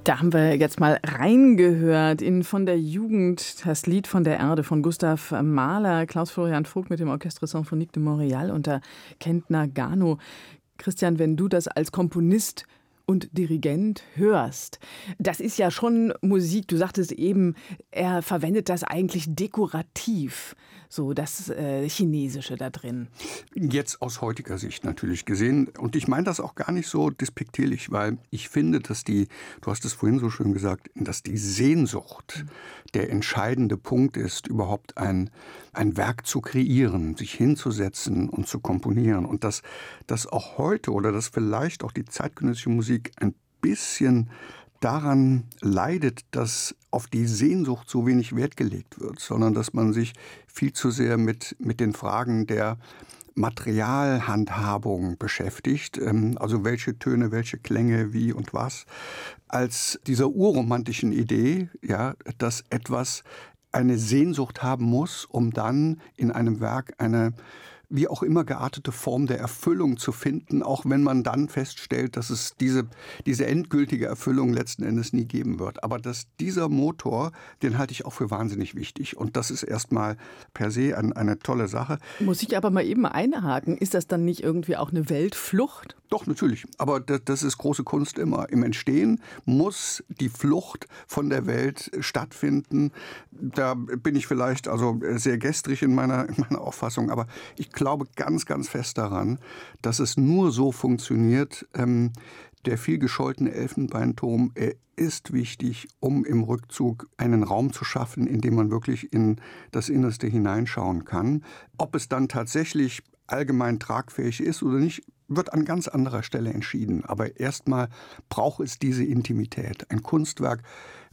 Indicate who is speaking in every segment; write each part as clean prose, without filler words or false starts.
Speaker 1: Da haben wir jetzt mal reingehört in Von der Jugend, das Lied von der Erde von Gustav Mahler, Klaus-Florian Vogt mit dem Orchestre Symphonique de Montréal unter Kent Nagano. Christian, wenn du das als Komponist und Dirigent hörst, das ist ja schon Musik. Du sagtest eben, er verwendet das eigentlich dekorativ, so das Chinesische da drin.
Speaker 2: Jetzt aus heutiger Sicht natürlich gesehen. Und ich meine das auch gar nicht so despektierlich, weil ich finde, dass du hast es vorhin so schön gesagt, dass die Sehnsucht der entscheidende Punkt ist, überhaupt ein Werk zu kreieren, sich hinzusetzen und zu komponieren. Und dass das auch heute oder dass vielleicht auch die zeitgenössische Musik ein bisschen daran leidet, dass auf die Sehnsucht so wenig Wert gelegt wird, sondern dass man sich viel zu sehr mit den Fragen der Materialhandhabung beschäftigt, also welche Töne, welche Klänge, wie und was, als dieser urromantischen Idee, ja, dass etwas eine Sehnsucht haben muss, um dann in einem Werk eine wie auch immer geartete Form der Erfüllung zu finden, auch wenn man dann feststellt, dass es diese endgültige Erfüllung letzten Endes nie geben wird. Aber dass dieser Motor, den halte ich auch für wahnsinnig wichtig. Und das ist erstmal per se eine tolle Sache.
Speaker 1: Muss ich aber mal eben einhaken. Ist das dann nicht irgendwie auch eine Weltflucht?
Speaker 2: Doch, natürlich. Aber das ist große Kunst immer. Im Entstehen muss die Flucht von der Welt stattfinden. Da bin ich vielleicht also sehr gestrig in meiner Auffassung. Aber ich glaube ganz, ganz fest daran, dass es nur so funktioniert. Der viel gescholtene Elfenbeinturm, er ist wichtig, um im Rückzug einen Raum zu schaffen, in dem man wirklich in das Innerste hineinschauen kann. Ob es dann tatsächlich allgemein tragfähig ist oder nicht, wird an ganz anderer Stelle entschieden. Aber erstmal braucht es diese Intimität. Ein Kunstwerk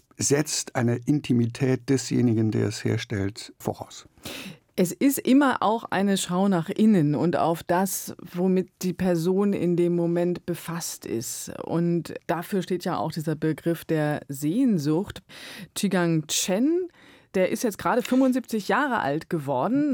Speaker 2: setzt eine Intimität desjenigen, der es herstellt, voraus.
Speaker 1: Es ist immer auch eine Schau nach innen und auf das, womit die Person in dem Moment befasst ist. Und dafür steht ja auch dieser Begriff der Sehnsucht. Chigang Chen, der ist jetzt gerade 75 Jahre alt geworden,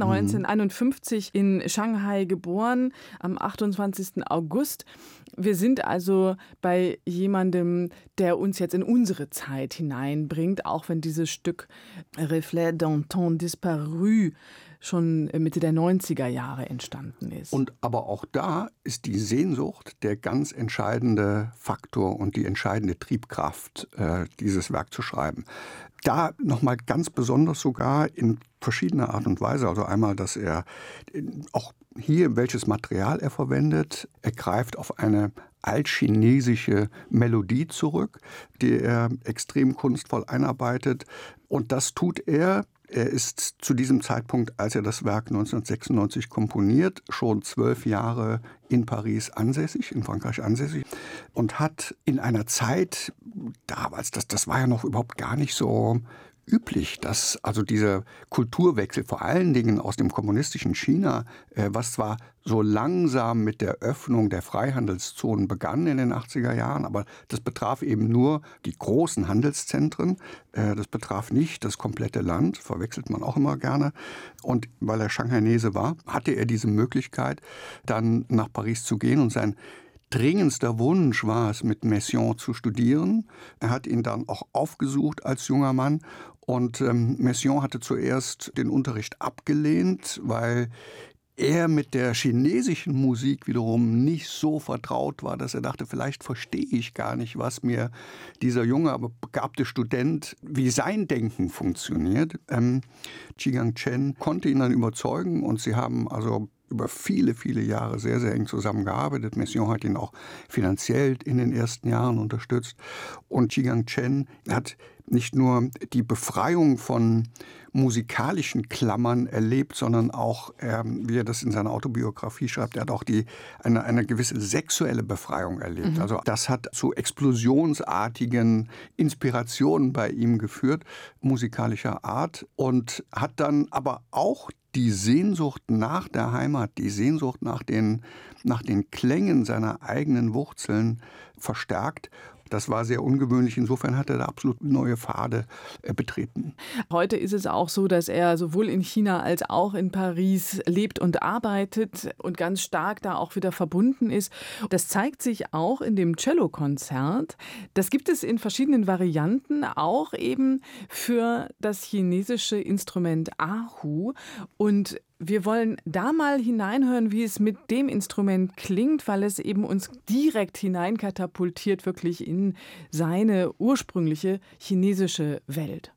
Speaker 1: 1951 in Shanghai geboren, am 28. August. Wir sind also bei jemandem, der uns jetzt in unsere Zeit hineinbringt, auch wenn dieses Stück Reflet d'un temps disparu schon Mitte der 90er Jahre entstanden ist.
Speaker 2: Und aber auch da ist die Sehnsucht der ganz entscheidende Faktor und die entscheidende Triebkraft, dieses Werk zu schreiben. Da nochmal ganz besonders sogar in verschiedener Art und Weise. Also einmal, dass er auch hier, welches Material er verwendet. Er greift auf eine altchinesische Melodie zurück, die er extrem kunstvoll einarbeitet. Und das tut er. Er ist zu diesem Zeitpunkt, als er das Werk 1996 komponiert, schon 12 Jahre in Paris ansässig, in Frankreich ansässig und hat in einer Zeit, damals, das war ja noch überhaupt gar nicht so üblich, dass also dieser Kulturwechsel vor allen Dingen aus dem kommunistischen China, was zwar so langsam mit der Öffnung der Freihandelszonen begann in den 80er Jahren, aber das betraf eben nur die großen Handelszentren, das betraf nicht das komplette Land, verwechselt man auch immer gerne. Und weil er Shanghainese war, hatte er diese Möglichkeit, dann nach Paris zu gehen und sein dringendster Wunsch war es, mit Messiaen zu studieren. Er hat ihn dann auch aufgesucht als junger Mann. Und Messiaen hatte zuerst den Unterricht abgelehnt, weil er mit der chinesischen Musik wiederum nicht so vertraut war, dass er dachte, vielleicht verstehe ich gar nicht, was mir dieser junge, aber begabte Student, wie sein Denken funktioniert. Chigang Chen konnte ihn dann überzeugen und sie haben also über viele, viele Jahre sehr, sehr eng zusammengearbeitet. Messiaen hat ihn auch finanziell in den ersten Jahren unterstützt. Und Chigang Chen hat nicht nur die Befreiung von musikalischen Klammern erlebt, sondern auch, wie er das in seiner Autobiografie schreibt, er hat auch eine gewisse sexuelle Befreiung erlebt. Also das hat zu explosionsartigen Inspirationen bei ihm geführt, musikalischer Art, und hat dann aber auch die Sehnsucht nach der Heimat, die Sehnsucht nach den Klängen seiner eigenen Wurzeln verstärkt Das war sehr ungewöhnlich. Insofern hat er da absolut neue Pfade betreten.
Speaker 1: Heute ist es auch so, dass er sowohl in China als auch in Paris lebt und arbeitet und ganz stark da auch wieder verbunden ist. Das zeigt sich auch in dem Cellokonzert. Das gibt es in verschiedenen Varianten, auch eben für das chinesische Instrument Erhu. Und wir wollen da mal hineinhören, wie es mit dem Instrument klingt, weil es eben uns direkt hineinkatapultiert wirklich in seine ursprüngliche chinesische Welt.